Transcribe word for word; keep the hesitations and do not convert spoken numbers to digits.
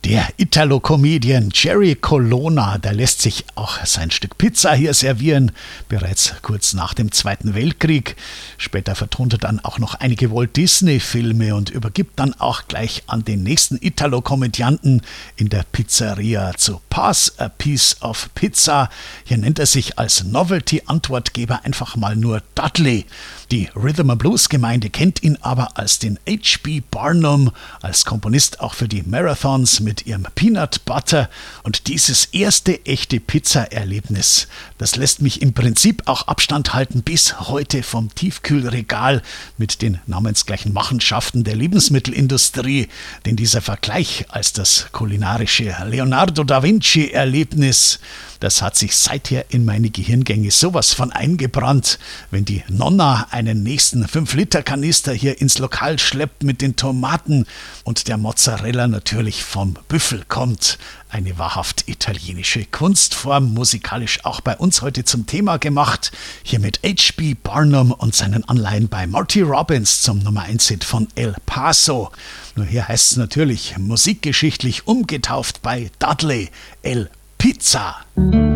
Der Italo-Comedian Jerry Colonna, der lässt sich auch sein Stück Pizza hier servieren, bereits kurz nach dem Zweiten Weltkrieg. Später vertont er dann auch noch einige Walt-Disney-Filme und übergibt dann auch gleich an den nächsten Italo-Komödianten in der Pizzeria zu Pass a Piece of Pizza. Hier nennt er sich als Novelty-Antwortgeber einfach mal nur Dudley. Die Rhythm and Blues Gemeinde kennt ihn aber als den H B Barnum, als Komponist auch für die Marathons mit ihrem Peanut Butter. Und dieses erste echte Pizza-Erlebnis, das lässt mich im Prinzip auch Abstand halten bis heute vom Tiefkühlregal mit den namensgleichen Machenschaften der Lebensmittelindustrie. Denn dieser Vergleich als das kulinarische Leonardo da Vinci-Erlebnis, das hat sich seither in meine Gehirngänge sowas von eingebrannt, wenn die Nonna einen nächsten fünf Liter Kanister hier ins Lokal schleppt mit den Tomaten und der Mozzarella natürlich vom Büffel kommt. Eine wahrhaft italienische Kunstform, musikalisch auch bei uns heute zum Thema gemacht. Hier mit H B Barnum und seinen Anleihen bei Marty Robbins zum Nummer eins Hit von El Paso. Nur hier heißt es natürlich musikgeschichtlich umgetauft bei Dudley El Pizza.